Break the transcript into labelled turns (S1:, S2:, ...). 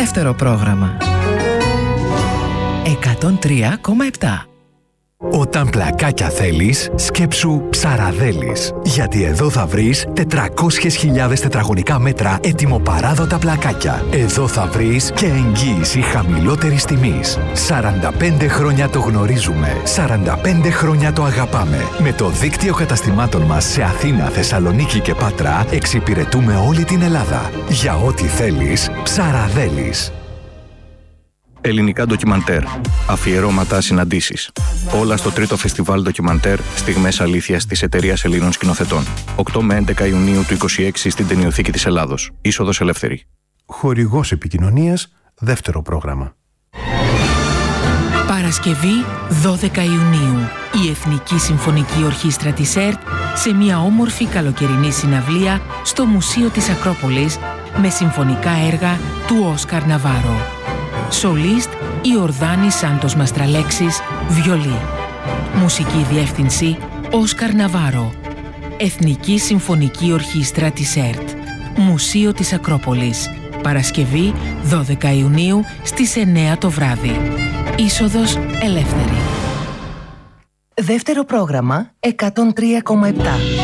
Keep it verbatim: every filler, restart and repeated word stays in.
S1: Δεύτερο πρόγραμμα. εκατόν τρία κόμμα επτά.
S2: Όταν πλακάκια θέλεις, σκέψου Ψαραδέλης. Γιατί εδώ θα βρεις τετρακόσιες χιλιάδες τετραγωνικά μέτρα ετοιμοπαράδοτα πλακάκια. Εδώ θα βρεις και εγγύηση χαμηλότερης τιμής. σαράντα πέντε χρόνια το γνωρίζουμε. σαράντα πέντε χρόνια το αγαπάμε. Με το δίκτυο καταστημάτων μας σε Αθήνα, Θεσσαλονίκη και Πάτρα εξυπηρετούμε όλη την Ελλάδα. Για ό,τι θέλεις, Ψαραδέλης.
S3: Ελληνικά ντοκιμαντέρ. Αφιερώματα, συναντήσεις. Όλα στο τρίτο φεστιβάλ ντοκιμαντέρ Στιγμές Αλήθειας της Εταιρείας Ελλήνων Σκηνοθετών. οκτώ με έντεκα Ιουνίου του είκοσι έξι στην Ταινιοθήκη της Ελλάδος. Είσοδος ελεύθερη.
S4: Χορηγός επικοινωνίας, δεύτερο πρόγραμμα.
S5: Παρασκευή δώδεκα Ιουνίου. Η Εθνική Συμφωνική Ορχήστρα της ΕΡΤ σε μια όμορφη καλοκαιρινή συναυλία στο Μουσείο της Ακρόπολης με συμφωνικά έργα του Όσκαρ Ναβάρο. Σολίστ Ιορδάνη Σάντος Μαστραλέξης, βιολί. Μουσική διεύθυνση Όσκαρ Ναβάρο. Εθνική Συμφωνική Ορχήστρα της ΕΡΤ. Μουσείο της Ακρόπολης. Παρασκευή δώδεκα Ιουνίου στις εννέα το βράδυ. Είσοδος ελεύθερη.
S1: Δεύτερο πρόγραμμα εκατόν τρία κόμμα επτά.